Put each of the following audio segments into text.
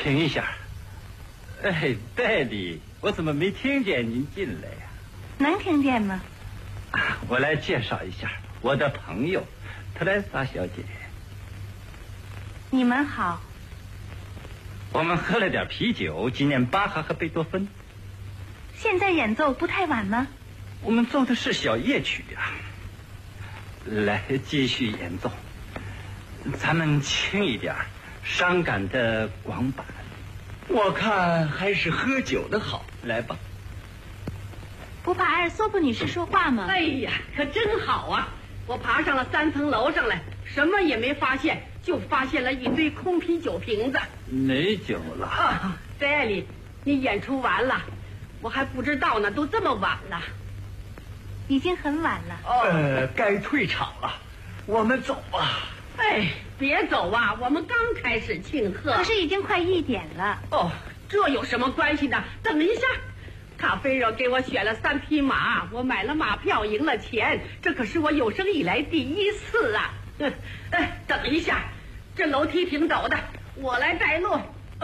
停一下。哎，戴理，我怎么没听见您进来呀？ 能听见吗？ 我来介绍一下我的朋友特莱莎小姐。 你们好。 我们喝了点啤酒，纪念巴哈和贝多芬。 现在演奏不太晚吗？ 我们奏的是小夜曲啊。来，继续演奏。咱们轻一点，伤感的广板。 我看还是喝酒的好。来吧。 不怕艾尔索普女士说话吗？ 哎呀，可真好啊！我爬上了3层楼上来，什么也没发现，就发现了一堆空啤酒瓶子。 没酒了啊！戴理，你演出完了，我还不知道呢，都这么晚了。 已经很晚了。 该退场了，我们走吧。 哎，别走啊，我们刚开始庆贺。 可是已经快1点了。 哦，这有什么关系呢？等一下。卡菲尔给我选了3匹马，我买了马票，赢了钱，这可是我有生以来第一次啊！等一下，这楼梯挺陡的，我来带路。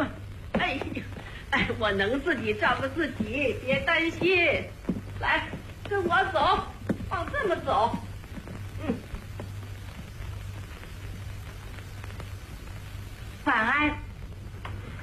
我能自己照顾自己，别担心。来，跟我走，往这么走。